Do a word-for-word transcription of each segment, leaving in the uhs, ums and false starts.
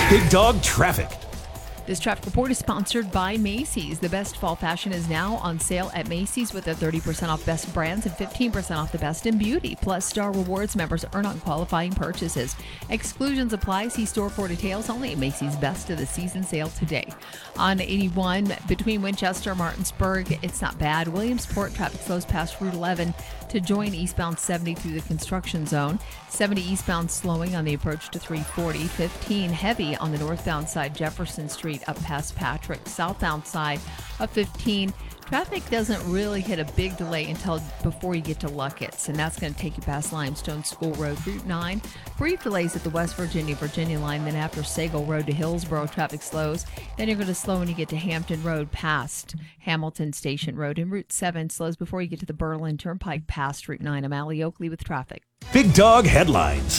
Big Dog Traffic. This traffic report is sponsored by Macy's. The best fall fashion is now on sale at Macy's with a thirty percent off best brands and fifteen percent off the best in beauty. Plus, Star Rewards members earn on qualifying purchases. Exclusions apply. See store for details. Only at Macy's Best of the Season sale today. On eighty-one, between Winchester and Martinsburg, it's not bad. Williamsport traffic flows past Route eleven to join eastbound seventy through the construction zone. seventy eastbound slowing on the approach to three forty. fifteen heavy on the northbound side, Jefferson Street up past Patrick. Southbound side of fifteen. Traffic doesn't really hit a big delay until before you get to Luckett's, and that's going to take you past Limestone School Road. Route nine, brief delays at the West Virginia Virginia line. Then after Sagal Road to Hillsborough, traffic slows. Then you're going to slow when you get to Hampton Road past Hamilton Station Road. And Route seven slows before you get to the Berlin Turnpike past Route nine. I'm Allie Oakley with traffic. Big Dog Headlines.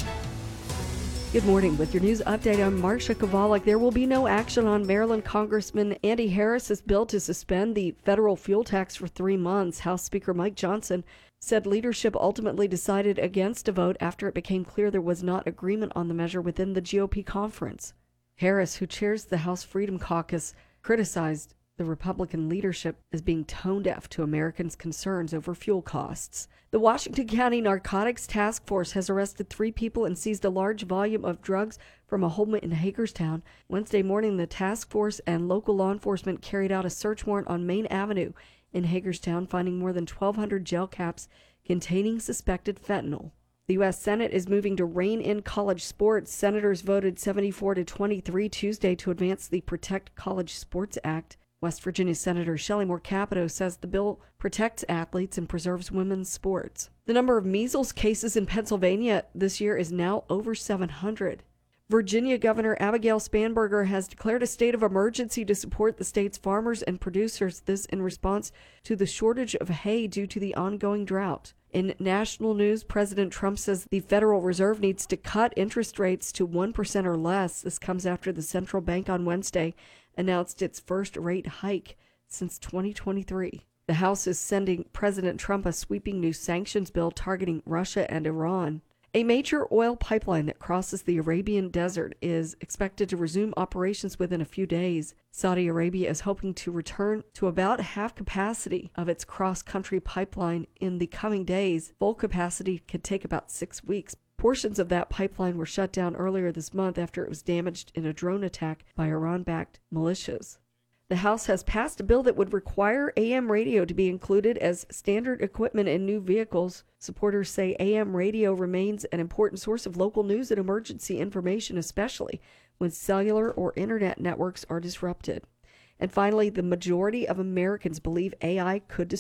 Good morning. With your news update, I'm Marcia Kovalik. There will be no action on Maryland Congressman Andy Harris's bill to suspend the federal fuel tax for three months. House Speaker Mike Johnson said leadership ultimately decided against a vote after it became clear there was not agreement on the measure within the G O P conference. Harris, who chairs the House Freedom Caucus, criticized the Republican leadership as being tone deaf to Americans' concerns over fuel costs. The Washington County Narcotics Task Force has arrested three people and seized a large volume of drugs from a home in Hagerstown. Wednesday morning, the task force and local law enforcement carried out a search warrant on Main Avenue in Hagerstown, finding more than twelve hundred gel caps containing suspected fentanyl. The U S Senate is moving to rein in college sports. Senators voted seventy-four to twenty-three Tuesday to advance the Protect College Sports Act. West Virginia Senator Shelley Moore Capito says the bill protects athletes and preserves women's sports. The number of measles cases in Pennsylvania this year is now over seven hundred. Virginia Governor Abigail Spanberger has declared a state of emergency to support the state's farmers and producers, this in response to the shortage of hay due to the ongoing drought. In national news, President Trump says the Federal Reserve needs to cut interest rates to one percent or less. This comes after the central bank on Wednesday announced its first rate hike since twenty twenty-three. The House is sending President Trump a sweeping new sanctions bill targeting Russia and Iran. A major oil pipeline that crosses the Arabian Desert is expected to resume operations within a few days. Saudi Arabia is hoping to return to about half capacity of its cross-country pipeline in the coming days. Full capacity could take about six weeks. Portions of that pipeline were shut down earlier this month after it was damaged in a drone attack by Iran-backed militias. The House has passed a bill that would require A M radio to be included as standard equipment in new vehicles. Supporters say A M radio remains an important source of local news and emergency information, especially when cellular or internet networks are disrupted. And finally, the majority of Americans believe A I could